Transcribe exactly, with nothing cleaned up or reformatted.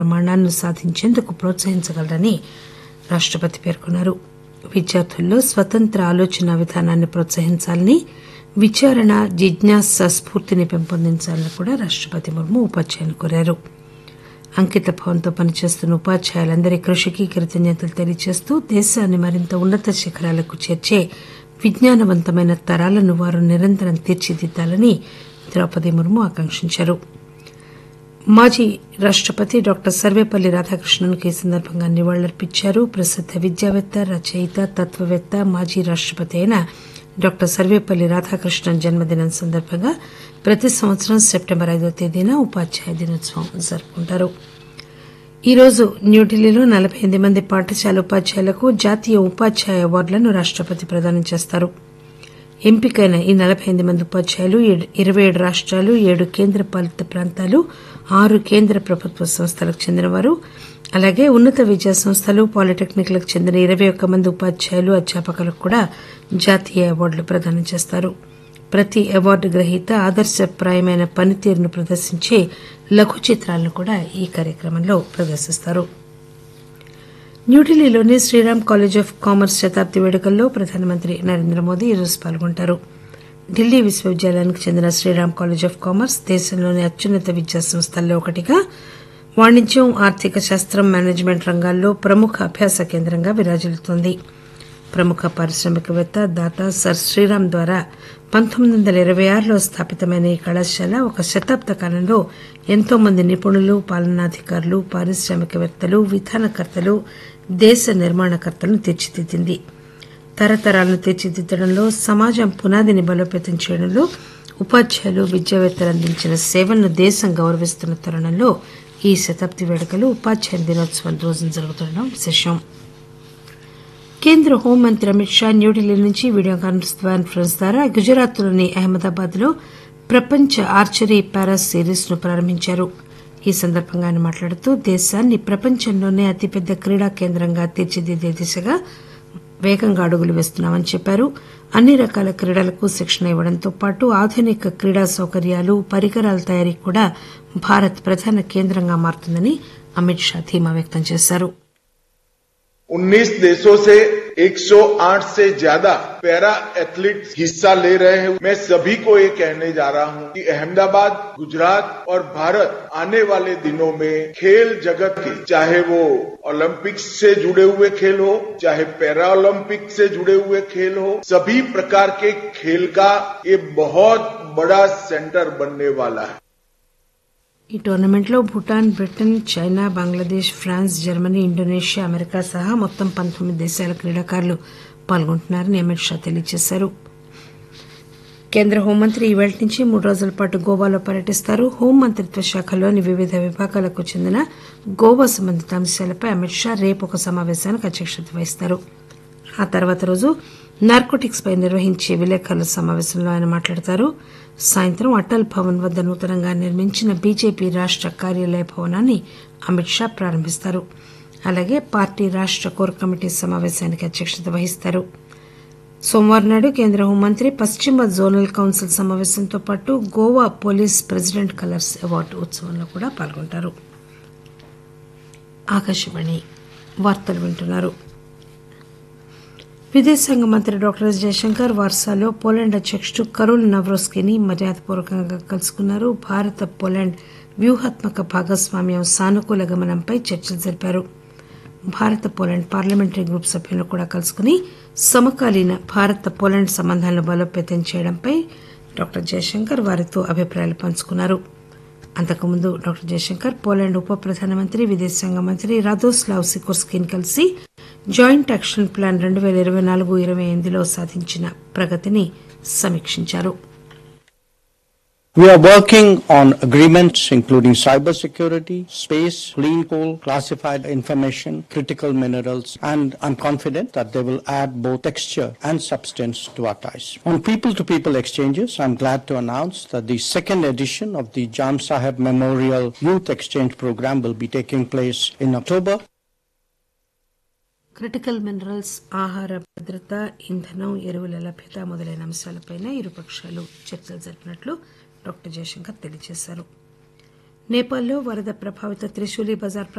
ప్రమాణాలను సాధించేందుకు ప్రోత్సహించగలరని రాష్టపతి పేర్కొన్నారు. విద్యార్థుల్లో స్వతంత్ర ఆలోచనా విధానాన్ని ప్రోత్సహించాలని, విచారణ, జిజ్ఞాస స్ఫూర్తిని పెంపొందించాలని కూడా రాష్టపతి ముర్ము ఉపాధ్యాయులను కోరారు. అంకిత భావంతో పనిచేస్తున్న ఉపాధ్యాయులందరి కృషికి కృతజ్ఞతలు తెలియజేస్తూ దేశాన్ని మరింత ఉన్నత శిఖరాలకు చేర్చే విజ్ఞానవంతమైన తరాలను వారు నిరంతరం తీర్చిదిద్దాలని ద్రౌపది ముర్ము ఆకాంక్షించారు. మాజీ రాష్టపతి డాక్టర్ సర్వేపల్లి రాధాకృష్ణన్కు ఈ సందర్భంగా నివాళులర్పించారు. ప్రసిద్ద విద్యావేత్త, రచయిత, తత్వవేత్త, మాజీ రాష్టపతి అయిన డాక్టర్ సర్వేపల్లి రాధాకృష్ణన్ జన్మదినం సందర్భంగా ప్రతి సంవత్సరం సెప్టెంబర్ ఐదో తేదీన ఉపాధ్యాయ దినోత్సవం జరుపుకుంటారు. ఈరోజు న్యూఢిల్లీలో నలబై ఎనిమిది మంది పాఠశాల ఉపాధ్యాయులకు జాతీయ ఉపాధ్యాయ అవార్డులను రాష్టపతి ప్రదానం చేస్తారు. ఎంపికైన ఈ నలబై ఎనిమిది మంది ఉపాధ్యాయులు ఇరవై ఏడు రాష్టాలు, ఏడు కేంద్ర పాలిత ప్రాంతాలు, ఆరు కేంద్ర ప్రభుత్వ సంస్థలకు చెందినవారు. అలాగే ఉన్నత విద్యా సంస్థలు, పాలిటెక్నిక్లకు చెందిన ఇరవై ఒక్క మంది ఉపాధ్యాయులు, అధ్యాపకులకు కూడా జాతీయ అవార్డులు ప్రదానం చేస్తారు. ప్రతి అవార్డు గ్రహీత ఆదర్శప్రాయమైన పనితీరును ప్రదర్శించే లఘు చిత్రాలను కూడా ఈ కార్యక్రమంలో ప్రదర్శిస్తారు. న్యూఢిల్లీలోని శ్రీరామ్ కాలేజ్ ఆఫ్ కామర్స్ శతాబ్ది వేడుకల్లో ప్రధానమంత్రి నరేంద్ర మోదీ ఈరోజు పాల్గొంటారు. ఢిల్లీ విశ్వవిద్యాలయానికి చెందిన శ్రీరామ్ కాలేజ్ ఆఫ్ కామర్స్ దేశంలోని అత్యున్నత విద్యా సంస్థల్లో ఒకటిగా, వాణిజ్యం, ఆర్థిక శాస్త్రం, మేనేజ్మెంట్ రంగాల్లో ప్రముఖ అభ్యాస కేంద్రంగా విరాజిల్లుతోంది. ప్రముఖ పారిశ్రామికవేత్త, దాత సర్ శ్రీరామ్ ద్వారా పంతొమ్మిది వందల ఇరవై ఆరులో స్థాపితమైన ఈ కళాశాల ఒక శతాబ్ద కాలంలో ఎంతో మంది నిపుణులు, పాలనాధికారులు, పారిశ్రామికవేత్తలు, విధానకర్తలు, దేశ నిర్మాణకర్తలను తీర్చిదిద్దింది. తరతరాలను తీర్చిదిద్దడంలో, సమాజం పునాదిని బలోపేతం చేయడంలో ఉపాధ్యాయులు, విద్యావేత్తలు అందించిన సేవలను దేశం గౌరవిస్తున్న తరుణంలో ఈ శతాబ్ది వేడుకలు ఉపాధ్యాయ దినోత్సవం రోజున జరుగుతుండడం విశేషం. కేంద్ర హోంమంత్రి అమిత్ షా న్యూఢిల్లీ నుంచి వీడియో కాన్ఫరెన్స్ ద్వారా గుజరాత్లోని అహ్మదాబాద్ లో ప్రపంచ ఆర్చరీ పారా సిరీస్ ను ప్రారంభించారు. ఈ సందర్భంగా ఆయన మాట్లాడుతూ దేశాన్ని ప్రపంచంలోనే అతిపెద్ద క్రీడా కేంద్రంగా తీర్చిదిద్దే దిశగా వేగంగా అడుగులు వేస్తున్నామని చెప్పారు. అన్ని రకాల క్రీడలకు శిక్షణ ఇవ్వడంతో పాటు ఆధునిక క్రీడా సౌకర్యాలు, పరికరాల తయారీకి కూడా భారత్ ప్రధాన కేంద్రంగా మారుతుందని అమిత్ షా ధీమా వ్యక్తం చేశారు. उन्नीस देशों से एक सौ आठ से ज्यादा पैरा एथलीट्स हिस्सा ले रहे हैं. मैं सभी को ये कहने जा रहा हूं कि अहमदाबाद, गुजरात और भारत आने वाले दिनों में खेल जगत के, चाहे वो ओलंपिक्स से जुड़े हुए खेल हो, चाहे पैरा ओलंपिक से जुड़े हुए खेल हो, सभी प्रकार के खेल का ये बहुत बड़ा सेंटर बनने वाला है. ఈ టోర్నమెంట్లో Bhutan, Britain, China, Bangladesh, France, Germany, Indonesia, America సహా మొత్తం పంతొమ్మిది దేశాల క్రీడాకారులు పాల్గొంటున్నారని అమిత్ షా తెలియజేశారు. కేంద్ర హోంమంత్రి ఈ వేళ నుంచి మూడు రోజుల పాటు గోవాలో పర్యటిస్తారు. హోంమంత్రిత్వ శాఖలోని వివిధ విభాగాలకు చెందిన గోవా సంబంధిత అంశాలపై అమిత్ షా రేపు ఒక సమావేశానికి అధ్యక్షత వహిస్తారు. ఆ తర్వాత రోజు నార్కోటిక్స్ పై నిర్వహించే విలేకరుల సమావేశంలో ఆయన మాట్లాడతారు. సాయంత్రం అటల్ భవన్ వద్ద నూతనంగా నిర్మించిన బీజేపీ రాష్ట కార్యాలయ భవనాన్ని అమిత్ షా ప్రారంభిస్తారు. అలాగే పార్టీ రాష్ట కోర్ కమిటీ సమావేశానికి అధ్యక్షత వహిస్తారు. సోమవారం నాడు కేంద్ర హోంమంత్రి పశ్చిమ జోనల్ కౌన్సిల్ సమావేశంతో పాటు Goa police president colours award ఉత్సవంలో కూడా పాల్గొంటారు. ఆకాశవాణి వార్తలు వింటున్నారు. విదేశాంగ మంత్రి డాక్టర్ ఎస్ జయశంకర్ వార్సాలో పోలాండ్ అధ్యకుడు కరోల్ నవ్రోస్కీని మర్యాదపూర్వకంగా కలుసుకున్నారు. భారత పోలాండ్ వ్యూహాత్మక భాగస్వామ్యం సానుకూల గమనంపై చర్చలు జరిపారు. భారత పోలాండ్ పార్లమెంటరీ గ్రూప్ సభ్యులను కూడా కలుసుకుని సమకాలీన భారత పోలాండ్ సంబంధాలను బలోపేతం చేయడంపై డాక్టర్ జయశంకర్ వారితో అభిప్రాయాలు పంచుకున్నారు. అంతకుముందు డాక్టర్ జయశంకర్ పోలాండ్ ఉప ప్రధానమంత్రి, విదేశాంగ మంత్రి రాదోస్లావ్ సికోర్స్కీని కలిసి జాయింట్ యాక్షన్ ప్లాన్ రెండు పేల ఇరవై నాలుగు ఇరవై ఎనిమిదిలో సాధించిన ప్రగతిని సమీక్షించారు. We are working on agreements including cybersecurity, space, clean coal, classified information, critical minerals, and I'm confident that they will add both texture and substance to our ties. On people-to-people exchanges, I'm glad to announce that the second edition of the Jam Saheb Memorial Youth Exchange Program will be taking place in October. Critical minerals, ఆహార భద్రత, ఇంధనం, ఎరువుల లభ్యత మొదలైన అంశాలపై ఇరుపక్షాలు చర్చలు జరిపినట్లు doctor Jayashankar తెలియజేశారు. నేపాల్లో వరద ప్రభావిత త్రిశూలి బజార్